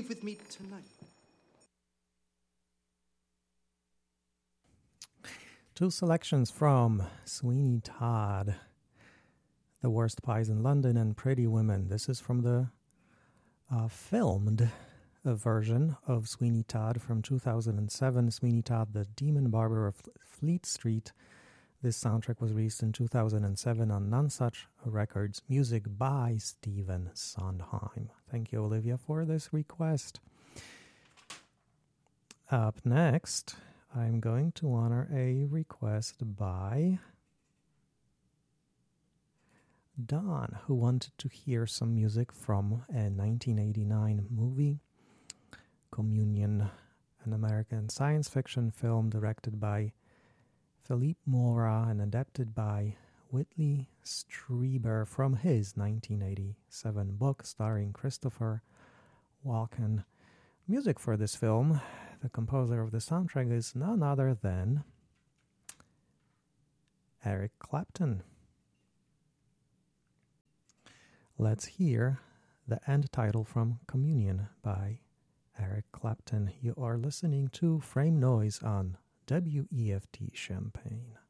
leave with me tonight? Two selections from Sweeney Todd, The Worst Pies in London and Pretty Women. This is from the filmed version of Sweeney Todd from 2007, Sweeney Todd, The Demon Barber of Fleet Street. This soundtrack was released in 2007 on Nonesuch Records. Music by Stephen Sondheim. Thank you, Olivia, for this request. Up next, I'm going to honor a request by Don, who wanted to hear some music from a 1989 movie, Communion, an American science fiction film directed by Philippe Mora and adapted by Whitley Strieber from his 1987 book starring Christopher Walken. Music for this film, the composer of the soundtrack is none other than Eric Clapton. Let's hear the end title from Communion by Eric Clapton. You are listening to Frame Noise on WEFT Champaign.